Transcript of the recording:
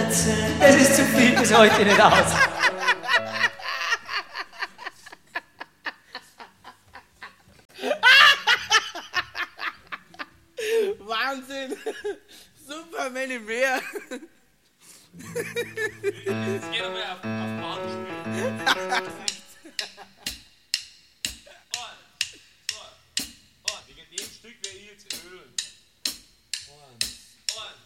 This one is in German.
Das ist zu viel bis heute nicht aus. Wahnsinn! Super, Manny Bär! Jetzt geh doch mal auf Bahn spielen. Wegen dem Stück wäre ich jetzt ölen. Eins.